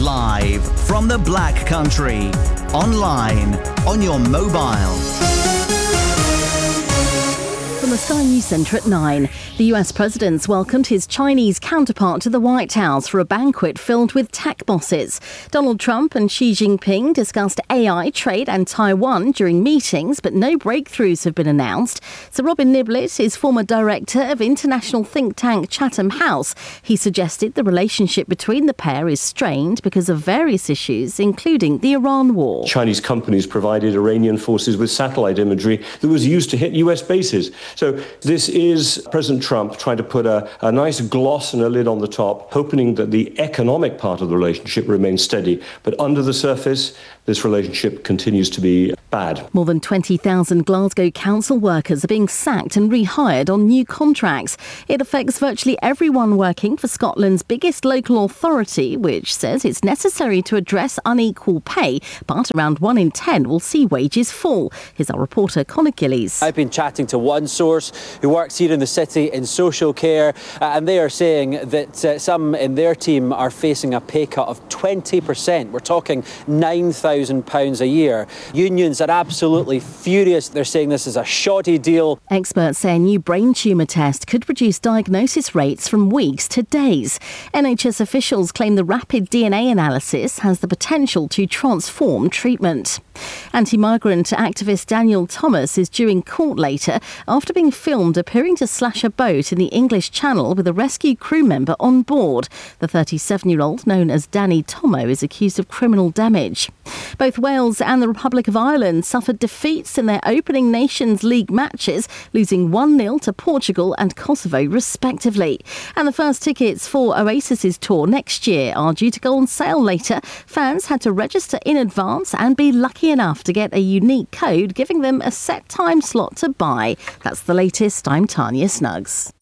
Live from the Black Country. Online, on your mobile. From the Sky News Centre at 9, the US President's welcomed his Chinese counterpart to the White House for a banquet filled with tech bosses. Donald Trump and Xi Jinping discussed AI, trade and Taiwan during meetings, but no breakthroughs have been announced. Sir Robin Niblett is former director of international think tank Chatham House. He suggested the relationship between the pair is strained because of various issues, including the Iran war. Chinese companies provided Iranian forces with satellite imagery that was used to hit US bases. So this is President Trump trying to put a nice gloss and a lid on the top, hoping that the economic part of the relationship remains steady. But under the surface, this relationship continues to be bad. More than 20,000 Glasgow council workers are being sacked and rehired on new contracts. It affects virtually everyone working for Scotland's biggest local authority, which says it's necessary to address unequal pay, but around 1 in 10 will see wages fall. Here's our reporter Conor Gillies. I've been chatting to one source who works here in the city in social care, and they are saying that some in their team are facing a pay cut of 20%. We're talking £9,000 a year. Unions are absolutely furious. They're saying this is a shoddy deal. Experts say a new brain tumour test could reduce diagnosis rates from weeks to days. NHS officials claim the rapid DNA analysis has the potential to transform treatment. Anti-migrant activist Daniel Thomas is due in court later after being filmed appearing to slash a boat in the English Channel with a rescue crew member on board. The 37-year-old, known as Danny Tomo, is accused of criminal damage. Both Wales and the Republic of Ireland suffered defeats in their opening Nations League matches, losing 1-0 to Portugal and Kosovo respectively. And the first tickets for Oasis's tour next year are due to go on sale later. Fans had to register in advance and be lucky enough to get a unique code, giving them a set time slot to buy. That's the latest. I'm Tanya Snuggs.